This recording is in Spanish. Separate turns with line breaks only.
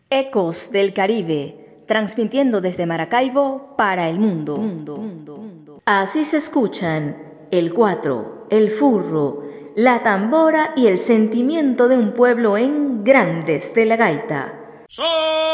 Ecos del Caribe, transmitiendo desde Maracaibo para el mundo. Así se escuchan el cuatro, el furro, la tambora y el sentimiento de un pueblo en Grandes de la Gaita.